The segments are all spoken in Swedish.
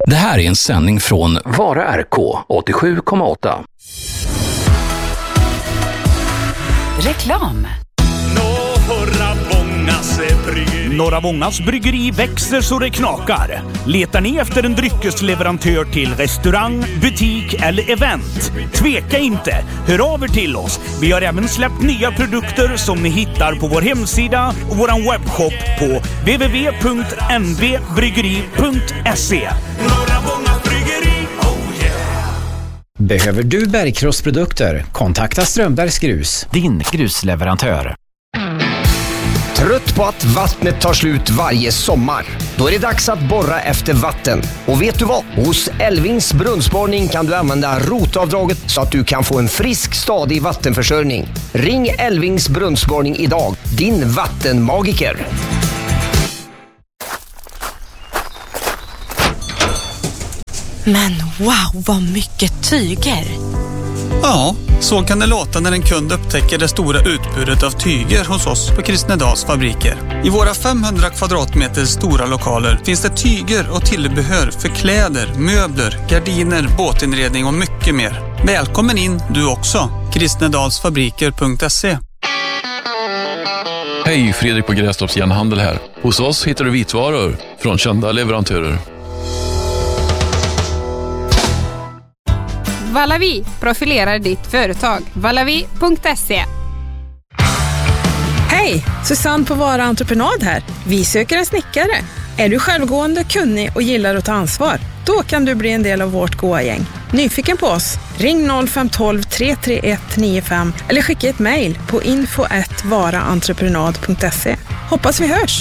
Det här är en sändning från Vara RK 87,8. Reklam. Norra Vångas bryggeri växer så det knakar. Letar ni efter en dryckesleverantör till restaurang, butik eller event? Tveka inte, hör av er till oss. Vi har även släppt nya produkter som ni hittar på vår hemsida och vår webbshop på www.nvbryggeri.se. Norra Vångas bryggeri, oh yeah! Behöver du bergkrossprodukter? Kontakta Strömbergs Grus, din grusleverantör. Trött på att vattnet tar slut varje sommar? Då är det dags att borra efter vatten. Och vet du vad? Hos Elvings brunnsborrning kan du använda rotavdraget så att du kan få en frisk, stadig vattenförsörjning. Ring Elvings brunnsborrning idag, din vattenmagiker. Men wow, vad mycket tyger! Ja, så kan det låta när en kund upptäcker det stora utbudet av tyger hos oss på Kristnedals fabriker. I våra 500 kvadratmeter stora lokaler finns det tyger och tillbehör för kläder, möbler, gardiner, båtinredning och mycket mer. Välkommen in du också. Kristnedalsfabriker.se. Hej, Fredrik på Grästorps Järnhandel här. Hos oss hittar du vitvaror från kända leverantörer. Valavi profilerar ditt företag. Valavi.se. Hej, Susanne på Vara Entreprenad här. Vi söker en snickare. Är du självgående, kunnig och gillar att ta ansvar? Då kan du bli en del av vårt goa-gäng. Nyfiken på oss? Ring 0512 331 95 eller skicka ett mejl på info@varaentreprenad.se. Hoppas vi hörs!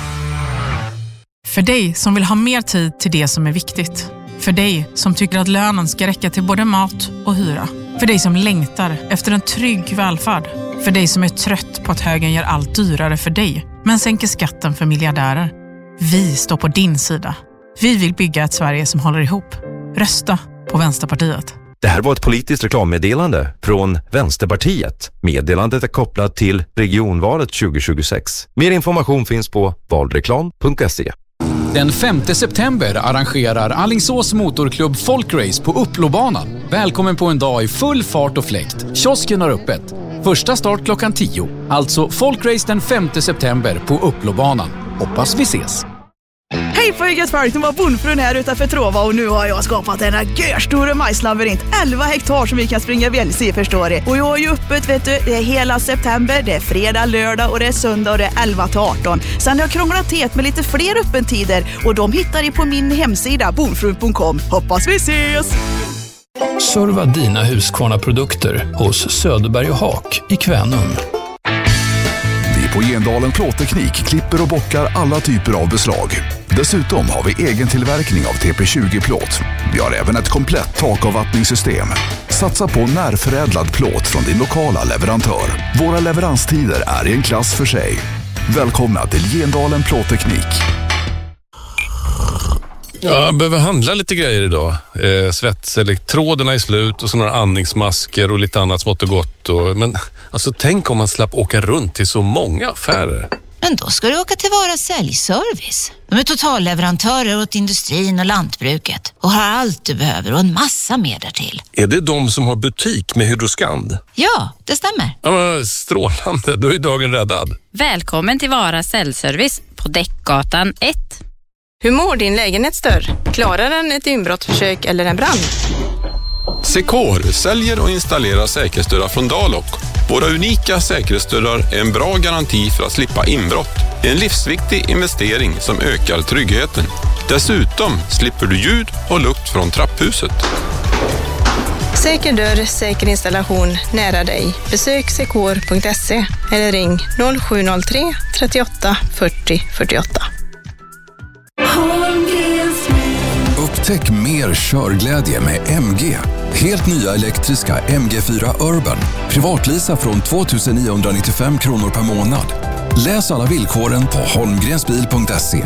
För dig som vill ha mer tid till det som är viktigt. För dig som tycker att lönen ska räcka till både mat och hyra. För dig som längtar efter en trygg välfärd. För dig som är trött på att högern gör allt dyrare för dig, men sänker skatten för miljardärer. Vi står på din sida. Vi vill bygga ett Sverige som håller ihop. Rösta på Vänsterpartiet. Det här var ett politiskt reklammeddelande från Vänsterpartiet. Meddelandet är kopplat till regionvalet 2026. Mer information finns på valreklam.se. Den 5 september arrangerar Alingsås motorklubb Folkrace på Upplobanan. Välkommen på en dag i full fart och fläkt. Kiosken har öppet. Första start klockan 10. Alltså Folkrace den 5 september på Upplobanan. Hoppas vi ses. Hej på Eget Park, de var bondfrun här utanför Trova och nu har jag skapat en görstor majslabyrint. 11 hektar som vi kan springa välse i, förstår du. Och jag har ju öppet, vet du, det är hela september, det är fredag, lördag och det är söndag och det är 11-18. Sen har jag krånglat till med lite fler öppentider och de hittar ni på min hemsida bondfrun.com. Hoppas vi ses! Serva dina Husqvarna-produkter hos Söderberg och Haak i Kvänum. Vi på Gendalen Plåtteknik klipper och bockar alla typer av beslag. Dessutom har vi egen tillverkning av TP20-plåt. Vi har även ett komplett takavvattningssystem. Satsa på närförädlad plåt från din lokala leverantör. Våra leveranstider är i en klass för sig. Välkomna till Gendalen Plåtteknik. Ja, jag behöver handla lite grejer idag. Svetselektroderna är slut och så några andningsmasker och lite annat smått och gott. Men alltså, tänk om man slapp åka runt till så många affärer. Men då ska du åka till Vara Säljservice. De är totalleverantörer åt industrin och lantbruket och har allt du behöver och en massa mer därtill. Är det de som har butik med Hydroskand? Ja, det stämmer. Ja, men strålande. Då är dagen räddad. Välkommen till Vara Säljservice på Däckgatan 1. Hur mår din lägenhetsdörr? Klarar den ett inbrottsförsök eller en brand? Secor säljer och installerar säkerhetsdörrar från Dalok. Våra unika säkerhetsdörrar är en bra garanti för att slippa inbrott. En livsviktig investering som ökar tryggheten. Dessutom slipper du ljud och lukt från trapphuset. Säker dörr, säker installation nära dig. Besök secor.se eller ring 0703 38 40 48. Upptäck mer körglädje med MG. Helt nya elektriska MG4 Urban. Privatlisa från 2995 kronor per månad. Läs alla villkoren på holmgrensbil.se.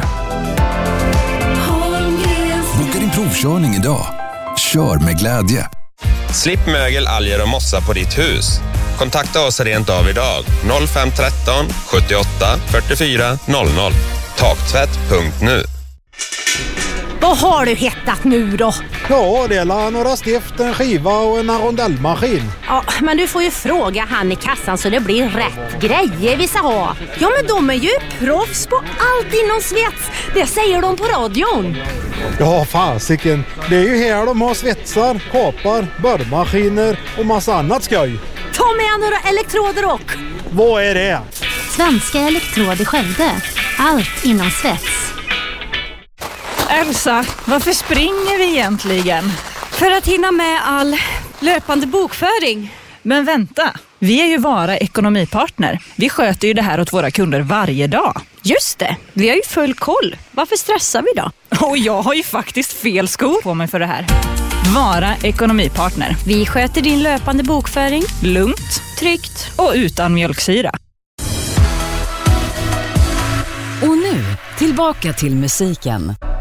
Boka din provkörning idag. Kör med glädje. Slipp mögel, alger och mossa på ditt hus. Kontakta oss rent av idag. 0513 78 44 00. Taktvätt.nu. Vad har du hittat nu då? Ja, det är några stift, en skiva och en rondellmaskin. Ja, men du får ju fråga han i kassan så det blir rätt grejer vi ska ha. Ja, men de är ju proffs på allt inom svets. Det säger de på radion. Ja, fasiken. Det är ju här de har svetsar, kapar, borrmaskiner och massa annat skoj. Ta med några elektroder och... Vad är det? Svenska Elektrod i Skövde. Allt inom svets. Elsa, varför springer vi egentligen? För att hinna med all löpande bokföring. Men vänta, vi är ju Vara ekonomipartner. Vi sköter ju det här åt våra kunder varje dag. Just det, vi har ju full koll. Varför stressar vi då? Och jag har ju faktiskt fel skor på mig för det här. Vara ekonomipartner. Vi sköter din löpande bokföring. Lugnt, tryggt och utan mjölksyra. Och nu, tillbaka till musiken.